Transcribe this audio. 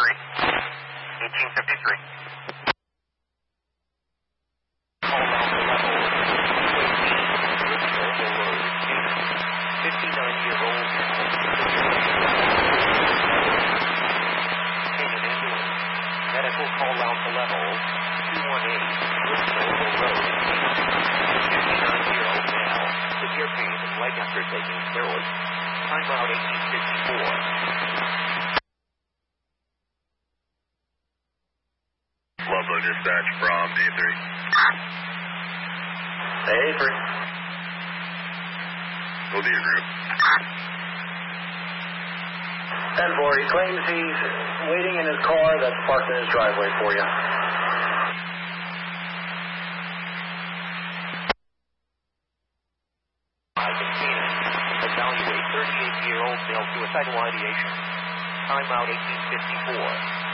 1853. Call out the level. 59-year-old male. Medical call out to level 218 Bristol Road. 59-year-old male. Severe pain and leg after taking steroids. Time out 1854. Lovo dispatch from D3. A3. Will be your group. 10-4, he claims he's waiting in his car that's parked in his driveway for you. Evaluate 38-year-old male suicidal ideation. Time out 1854.